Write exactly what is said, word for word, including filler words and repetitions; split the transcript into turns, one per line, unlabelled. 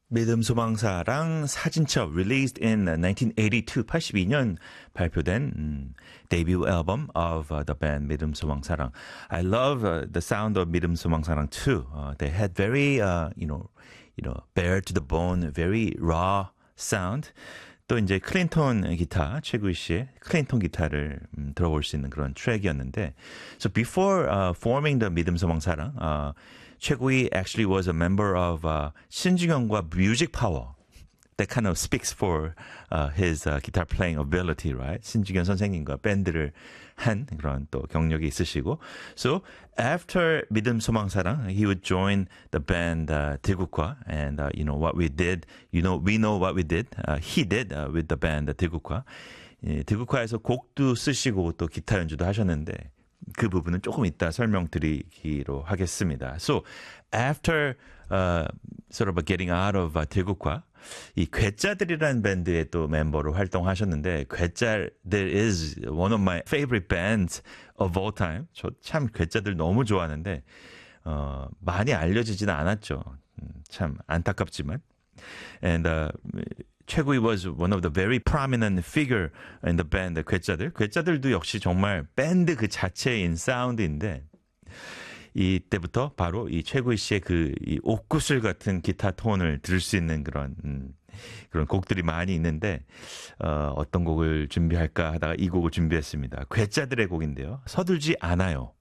믿음 소망사랑 사진첩 released in nineteen eighty-two 팔십이 년 발표된 음, debut album of uh, the band 믿음 소망사랑. I love uh, the sound of 믿음 소망사랑 too. Uh, they had very uh, you know you know bare to the bone, very raw sound. 또 이제 클린톤 기타, 최구희 씨의 클린톤 기타를 음, 들어볼 수 있는 그런 트랙이었는데, so before uh, forming the 믿음 소망사랑, uh, 최구희 actually was a member of uh, 신중현과 Music Power. That kind of speaks for uh, his uh, guitar playing ability, right? 신중현 선생님과 밴드를 한 그런 또 경력이 있으시고, so after 믿음 소망사랑, he would join the band uh, 들국화, and uh, you know what we did, you know we know what we did, uh, he did uh, with the band 들국화. 예, 들국화에서 곡도 쓰시고 또 기타 연주도 하셨는데 그 부분은 조금 이따 설명드리기로 하겠습니다. So after uh, sort of getting out of uh, 들국화, 이 괴짜들이라는 밴드의 또 멤버로 활동하셨는데, 괴짜 there is one of my favorite bands of all time. 저 참 괴짜들 너무 좋아하는데 어, 많이 알려지지는 않았죠. 음, 참 안타깝지만. And uh, 최구이 was one of the very prominent figure in the band. 괴짜들. 괴짜들도 역시 정말 밴드 그 자체인 사운드인데, 이때부터 바로 이 최구희 씨의 그 이 옥구슬 같은 기타 톤을 들을 수 있는 그런 음, 그런 곡들이 많이 있는데, 어, 어떤 곡을 준비할까 하다가 이 곡을 준비했습니다. 괴짜들의 곡인데요. 서둘지 않아요.